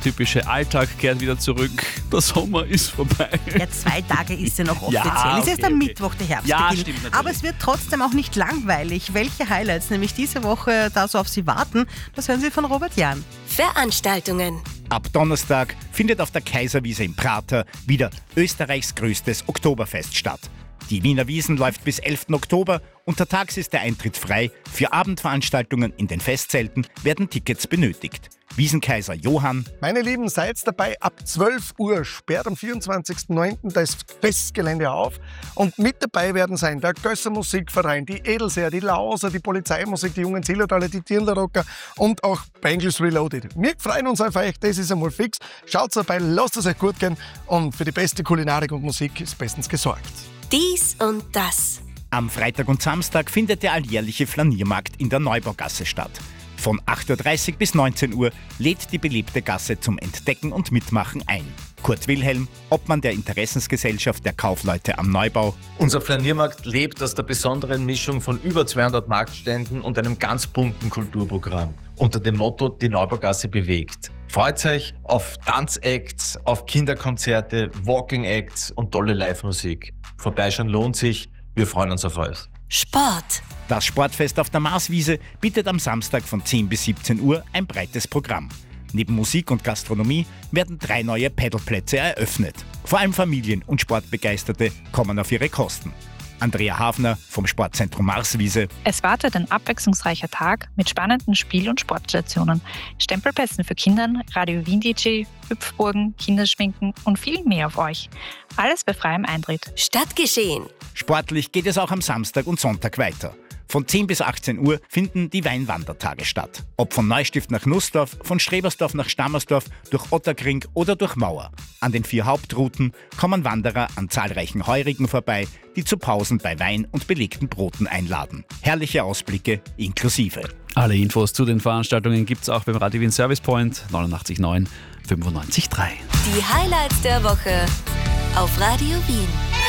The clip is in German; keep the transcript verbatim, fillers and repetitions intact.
typische Alltag kehrt wieder zurück. Der Sommer ist vorbei. Ja, zwei Tage ist ja noch offiziell. Ja, es ist okay, am okay. Mittwoch, der Herbst Ja, beginnt. stimmt, natürlich. Aber es wird trotzdem auch nicht langweilig. Welche Highlights nämlich diese Woche da so auf Sie warten, das hören Sie von Robert Jahn. Veranstaltungen. Ab Donnerstag findet auf der Kaiserwiese im Prater wieder Österreichs größtes Oktoberfest statt. Die Wiener Wiesn läuft bis elften Oktober. Untertags ist der Eintritt frei. Für Abendveranstaltungen in den Festzelten werden Tickets benötigt. Wiesenkaiser Johann: Meine Lieben, seid dabei. Ab zwölf Uhr sperrt am vierundzwanzigsten neunten das Festgelände auf. Und mit dabei werden sein der Gösser Musikverein, die Edelseer, die Lauser, die Polizeimusik, die jungen Zillertaler, die Dirndl-Rocker und auch Bangles Reloaded. Wir freuen uns auf euch, das ist einmal fix. Schaut dabei, lasst es euch gut gehen. Und für die beste Kulinarik und Musik ist bestens gesorgt. Dies und das. Am Freitag und Samstag findet der alljährliche Flaniermarkt in der Neubaugasse statt. Von acht Uhr dreißig bis neunzehn Uhr lädt die belebte Gasse zum Entdecken und Mitmachen ein. Kurt Wilhelm, Obmann der Interessensgesellschaft der Kaufleute am Neubau: Unser Flaniermarkt lebt aus der besonderen Mischung von über zweihundert Marktständen und einem ganz bunten Kulturprogramm unter dem Motto „Die Neubaugasse bewegt“. Freut euch auf Tanzacts, auf Kinderkonzerte, Walking-Acts und tolle Live-Musik. Vorbeischauen lohnt sich, wir freuen uns auf euch. Sport. Das Sportfest auf der Marswiese bietet am Samstag von zehn bis siebzehn Uhr ein breites Programm. Neben Musik und Gastronomie werden drei neue Paddleplätze eröffnet. Vor allem Familien und Sportbegeisterte kommen auf ihre Kosten. Andrea Hafner vom Sportzentrum Marswiese: Es wartet ein abwechslungsreicher Tag mit spannenden Spiel- und Sportstationen, Stempelpässen für Kinder, Radio Wien D J, Hüpfburgen, Kinderschminken und viel mehr auf euch. Alles bei freiem Eintritt. Stadtgeschehen. Sportlich geht es auch am Samstag und Sonntag weiter. Von zehn bis achtzehn Uhr finden die Weinwandertage statt. Ob von Neustift nach Nussdorf, von Strebersdorf nach Stammersdorf, durch Otterkring oder durch Mauer. An den vier Hauptrouten kommen Wanderer an zahlreichen Heurigen vorbei, die zu Pausen bei Wein und belegten Broten einladen. Herrliche Ausblicke inklusive. Alle Infos zu den Veranstaltungen gibt's auch beim Radio Wien Service Point neunundachtzig neun fünfundneunzig drei. Die Highlights der Woche auf Radio Wien.